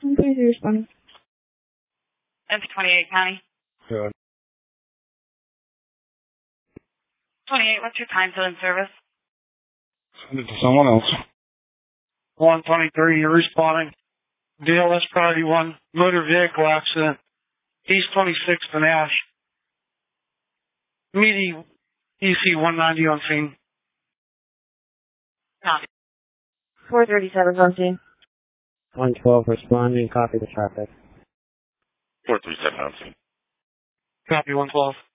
Please respond. It's 28 County. Good. 28, what's your time zone service? Send it to someone else. 123, you're responding. DLS Priority 1, motor vehicle accident. East 26th and Ash. Meaty EC 190 on scene. Copy. 437 on scene. 112 responding, copy the traffic. 437 on scene. Copy 112.